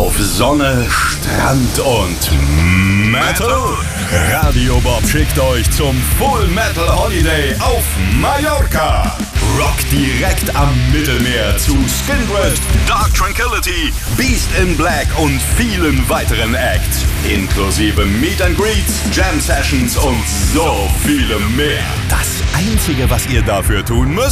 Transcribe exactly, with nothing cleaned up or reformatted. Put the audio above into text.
auf Sonne, Strand und Metal. Radio Bob schickt euch zum Full Metal Holiday auf Mallorca. Rock direkt am Mittelmeer zu Skindred, Dark Tranquillity, Beast in Black und vielen weiteren Acts. Inklusive Meet and Greets, Jam Sessions und so viele mehr. Das Einzige, was ihr dafür tun müsst,